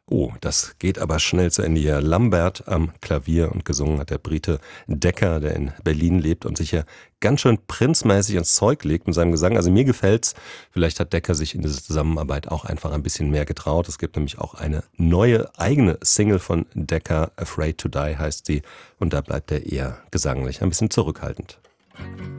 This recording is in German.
Oh, das geht aber schnell zu Ende hier. Lambert am Klavier und gesungen hat der Brite Decker, der in Berlin lebt und sich ja ganz schön prinzmäßig ins Zeug legt mit seinem Gesang. Also mir gefällt's. Vielleicht hat Decker sich in dieser Zusammenarbeit auch einfach ein bisschen mehr getraut. Es gibt nämlich auch eine neue eigene Single von Decker, Afraid to Die heißt sie. Und da bleibt er eher gesanglich ein bisschen zurückhaltend.